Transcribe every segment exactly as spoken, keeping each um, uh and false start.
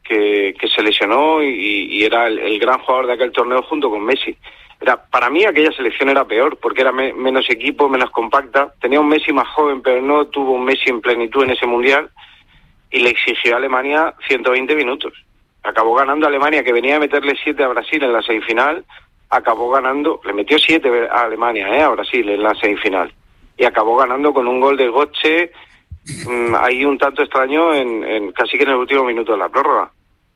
que, que se lesionó y, y era el, el gran jugador de aquel torneo junto con Messi. Era, para mí aquella selección era peor, porque era me, menos equipo, menos compacta. Tenía un Messi más joven, pero no tuvo un Messi en plenitud en ese Mundial, y le exigió a Alemania ciento veinte minutos. Acabó ganando a Alemania, que venía a meterle siete a Brasil en la semifinal, acabó ganando, le metió siete a Alemania, eh, a Brasil en la semifinal, y acabó ganando con un gol de Götze, mmm, ahí un tanto extraño, en, en casi que en el último minuto de la prórroga.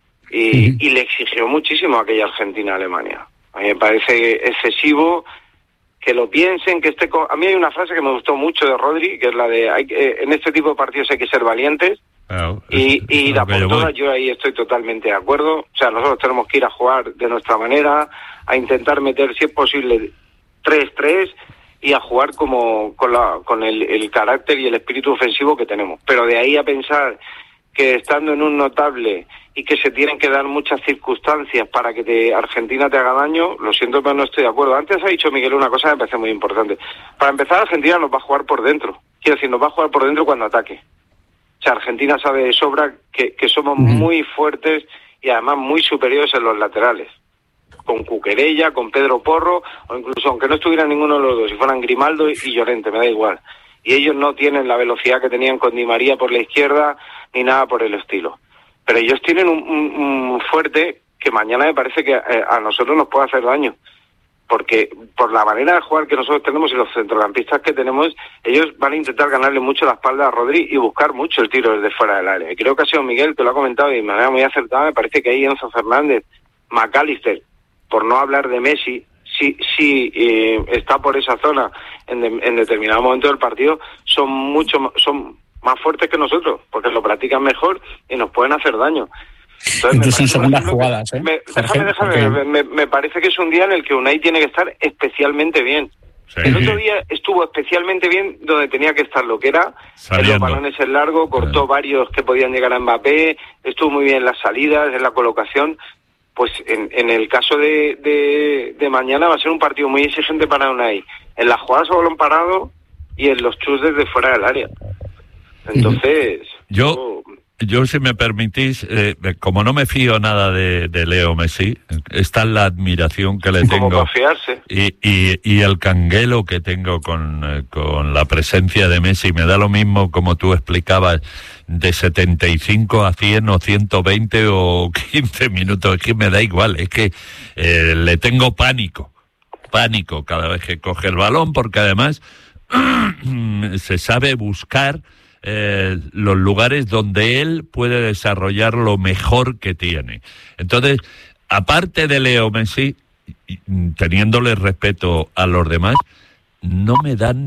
Y, uh-huh. y le exigió muchísimo a aquella Argentina-Alemania. A mí me parece excesivo que lo piensen, que esté con... A mí hay una frase que me gustó mucho de Rodri, que es la de, hay, eh, en este tipo de partidos hay que ser valientes, claro, y, es, y la por todas, yo ahí estoy totalmente de acuerdo. O sea, nosotros tenemos que ir a jugar de nuestra manera, a intentar meter, si es posible, tres tres, y a jugar como con, la, con el, el carácter y el espíritu ofensivo que tenemos. Pero de ahí a pensar que estando en un notable y que se tienen que dar muchas circunstancias para que te, Argentina te haga daño, lo siento, pero no estoy de acuerdo. Antes ha dicho Miguel una cosa que me parece muy importante. Para empezar, Argentina nos va a jugar por dentro. Quiero decir, nos va a jugar por dentro cuando ataque. O sea, Argentina sabe de sobra que, que somos mm. muy fuertes y además muy superiores en los laterales. Con Cuquerella, con Pedro Porro, o incluso aunque no estuviera ninguno de los dos, si fueran Grimaldo y Llorente, me da igual. Y ellos no tienen la velocidad que tenían con Di María por la izquierda, ni nada por el estilo. Pero ellos tienen un, un, un fuerte que mañana me parece que eh, a nosotros nos puede hacer daño. Porque por la manera de jugar que nosotros tenemos y los centrocampistas que tenemos, ellos van a intentar ganarle mucho la espalda a Rodri y buscar mucho el tiro desde fuera del área. Y creo que ha sido Miguel que lo ha comentado y de manera muy acertada. Me parece que ahí Enzo Fernández, McAllister, por no hablar de Messi, si, si eh, está por esa zona en, de, en determinado momento del partido, son mucho son más fuertes que nosotros, porque lo practican mejor y nos pueden hacer daño. Entonces, incluso en segundas jugadas, ¿eh? Me, déjame, déjame, porque... me, me, me parece que es un día en el que Unai tiene que estar especialmente bien. Sí. El otro día estuvo especialmente bien donde tenía que estar, lo que era saliendo. En los balones en largo, cortó sí. varios que podían llegar a Mbappé, estuvo muy bien en las salidas, en la colocación. Pues en, en el caso de, de, de mañana va a ser un partido muy exigente para Unai, en las jugadas a balón parado y en los chus desde fuera del área. Entonces... Yo... Yo, si me permitís, eh, como no me fío nada de, de Leo Messi, esta es la admiración que le tengo. Como confiarse. Y, y, y el canguelo que tengo con, eh, con la presencia de Messi. Me da lo mismo, como tú explicabas, de setenta y cinco a cien o ciento veinte o quince minutos. Es que me da igual, es que eh, le tengo pánico. Pánico cada vez que coge el balón, porque además se sabe buscar Eh, los lugares donde él puede desarrollar lo mejor que tiene. Entonces, aparte de Leo Messi, teniéndole respeto a los demás, no me dan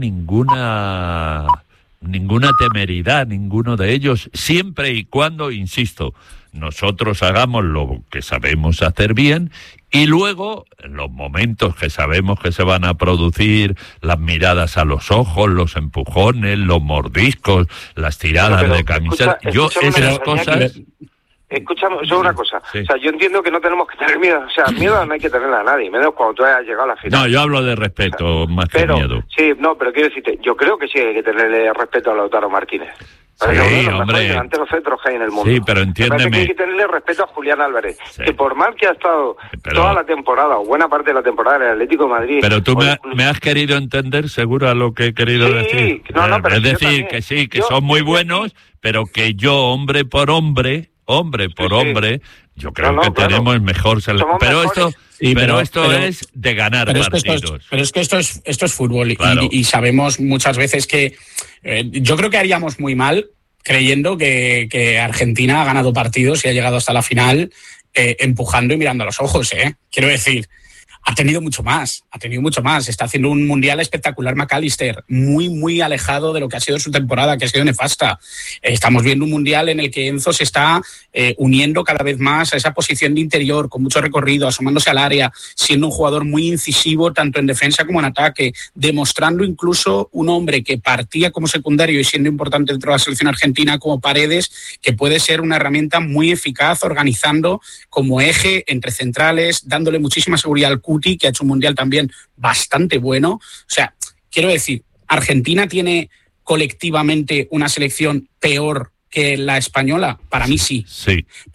ninguna ninguna temeridad, ninguno de ellos, siempre y cuando, insisto, nosotros hagamos lo que sabemos hacer bien y luego, en los momentos que sabemos que se van a producir, las miradas a los ojos, los empujones, los mordiscos, las tiradas pero, pero, de camiseta, escucha, yo esas cosas... Escúchame, eso es una cosa. Sí. O sea, yo entiendo que no tenemos que tener miedo. O sea, miedo no hay que tenerle a nadie. Menos cuando tú hayas llegado a la final. No, yo hablo de respeto, o sea, más pero, que miedo. Sí, no, pero quiero decirte, yo creo que sí hay que tenerle respeto a Lautaro Martínez. Sí, uno hombre. Delante de los centros que hay en el mundo. Sí, pero entiéndeme. Me parece que hay que tenerle respeto a Julián Álvarez. Sí. Que por mal que ha estado pero... toda la temporada, o buena parte de la temporada en el Atlético de Madrid... Pero tú me, incluso... me has querido entender, seguro, a lo que he querido sí, decir. No, no, pero es decir, también. que sí, que yo, son muy buenos, pero que yo, hombre por hombre... hombre por sí, sí. hombre, yo creo no, no, que claro. tenemos mejor selección. Pero esto, sí, pero, pero esto pero, es de ganar pero partidos. Es esto es, pero es que esto es, esto es fútbol claro. y, y sabemos muchas veces que eh, yo creo que haríamos muy mal creyendo que, que Argentina ha ganado partidos y ha llegado hasta la final eh, empujando y mirando a los ojos. ¿eh? Quiero decir, ha tenido mucho más, ha tenido mucho más. Está haciendo un mundial espectacular McAllister, muy, muy alejado de lo que ha sido su temporada, que ha sido nefasta. Estamos viendo un mundial en el que Enzo se está eh, uniendo cada vez más a esa posición de interior, con mucho recorrido, asomándose al área, siendo un jugador muy incisivo tanto en defensa como en ataque, demostrando incluso un hombre que partía como secundario y siendo importante dentro de la selección argentina como Paredes, que puede ser una herramienta muy eficaz organizando como eje entre centrales, dándole muchísima seguridad al Cuti, que ha hecho un mundial también bastante bueno. O sea, quiero decir, ¿Argentina tiene colectivamente una selección peor que la española? Para mí sí. Sí.